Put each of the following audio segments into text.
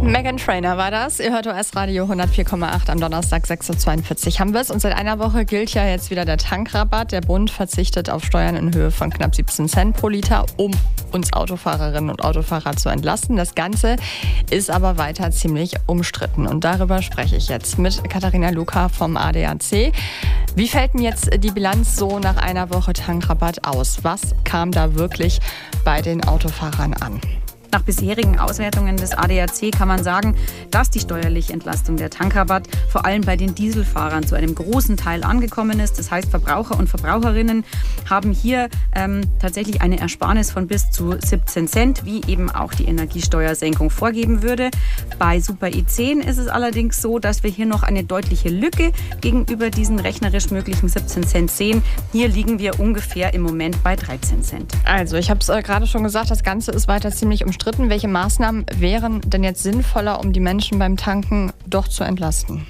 Meghan Trainor war das. Ihr hört OS Radio 104,8 am Donnerstag 6.42 Uhr haben wir es. Und seit einer Woche gilt ja jetzt wieder der Tankrabatt. Der Bund verzichtet auf Steuern in Höhe von knapp 17 Cent pro Liter, um uns Autofahrerinnen und Autofahrer zu entlasten. Das Ganze ist aber weiter ziemlich umstritten. Und darüber spreche ich jetzt mit Katharina Luca vom ADAC. Wie fällt denn jetzt die Bilanz so nach einer Woche Tankrabatt aus? Was kam da wirklich bei den Autofahrern an? Nach bisherigen Auswertungen des ADAC kann man sagen, dass die steuerliche Entlastung der Tankrabatt vor allem bei den Dieselfahrern zu einem großen Teil angekommen ist. Das heißt, Verbraucher und Verbraucherinnen haben hier tatsächlich eine Ersparnis von bis zu 17 Cent, wie eben auch die Energiesteuersenkung vorgeben würde. Bei Super E10 ist es allerdings so, dass wir hier noch eine deutliche Lücke gegenüber diesen rechnerisch möglichen 17 Cent sehen. Hier liegen wir ungefähr im Moment bei 13 Cent. Also, ich habe es gerade schon gesagt, das Ganze ist weiter ziemlich umstritten. Welche Maßnahmen wären denn jetzt sinnvoller, um die Menschen beim Tanken doch zu entlasten?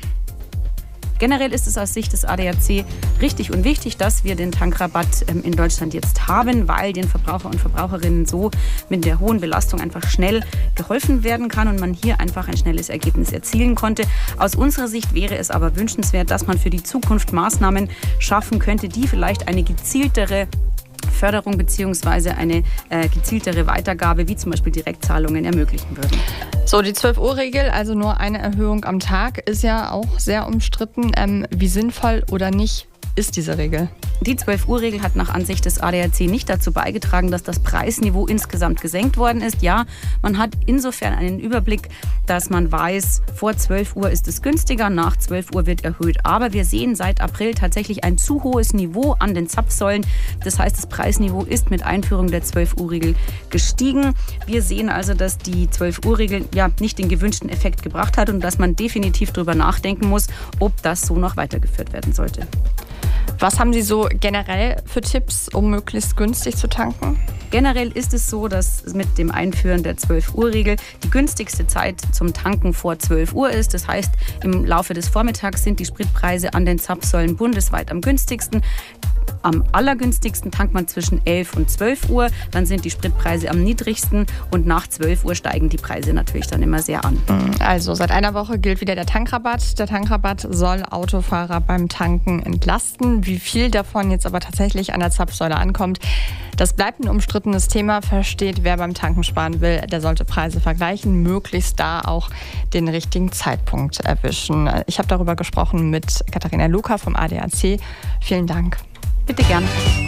Generell ist es aus Sicht des ADAC richtig und wichtig, dass wir den Tankrabatt in Deutschland jetzt haben, weil den Verbraucher und Verbraucherinnen so mit der hohen Belastung einfach schnell geholfen werden kann und man hier einfach ein schnelles Ergebnis erzielen konnte. Aus unserer Sicht wäre es aber wünschenswert, dass man für die Zukunft Maßnahmen schaffen könnte, die vielleicht eine gezieltere Förderung bzw. eine gezieltere Weitergabe, wie zum Beispiel Direktzahlungen, ermöglichen würden. So, die 12-Uhr-Regel, also nur eine Erhöhung am Tag, ist ja auch sehr umstritten. Wie sinnvoll oder nicht ist diese Regel? Die 12-Uhr-Regel hat nach Ansicht des ADAC nicht dazu beigetragen, dass das Preisniveau insgesamt gesenkt worden ist. Ja, man hat insofern einen Überblick, dass man weiß, vor 12 Uhr ist es günstiger, nach 12 Uhr wird erhöht. Aber wir sehen seit April tatsächlich ein zu hohes Niveau an den Zapfsäulen. Das heißt, das Preisniveau ist mit Einführung der 12-Uhr-Regel gestiegen. Wir sehen also, dass die 12-Uhr-Regel ja nicht den gewünschten Effekt gebracht hat und dass man definitiv darüber nachdenken muss, ob das so noch weitergeführt werden sollte. Was haben Sie so generell für Tipps, um möglichst günstig zu tanken? Generell ist es so, dass mit dem Einführen der 12-Uhr-Regel die günstigste Zeit zum Tanken vor 12 Uhr ist. Das heißt, im Laufe des Vormittags sind die Spritpreise an den Zapfsäulen bundesweit am günstigsten. Am allergünstigsten tankt man zwischen 11 und 12 Uhr. Dann sind die Spritpreise am niedrigsten und nach 12 Uhr steigen die Preise natürlich dann immer sehr an. Also seit einer Woche gilt wieder der Tankrabatt. Der Tankrabatt soll Autofahrer beim Tanken entlasten. Wie viel davon jetzt aber tatsächlich an der Zapfsäule ankommt, das bleibt ein umstrittenes Thema. Versteht, wer beim Tanken sparen will, der sollte Preise vergleichen, möglichst da auch den richtigen Zeitpunkt erwischen. Ich habe darüber gesprochen mit Katharina Luca vom ADAC. Vielen Dank. Bitte gern.